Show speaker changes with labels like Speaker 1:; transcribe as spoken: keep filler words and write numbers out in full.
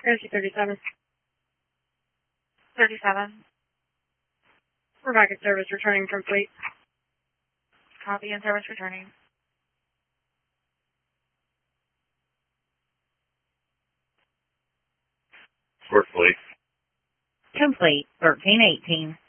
Speaker 1: Rescue thirty-seven.
Speaker 2: thirty-seven.
Speaker 1: We're back at service returning from fleet.
Speaker 2: Copy and service returning.
Speaker 3: Fort Fleet.
Speaker 4: Complete, thirteen eighteen.